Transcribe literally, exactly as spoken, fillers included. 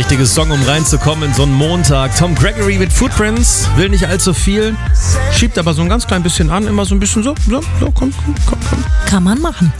richtige Song, um reinzukommen in so einen Montag. Tom Gregory mit Footprints, will nicht allzu viel, schiebt aber so ein ganz klein bisschen an, immer so ein bisschen so, so, so, komm, komm, komm, komm. Kann man machen.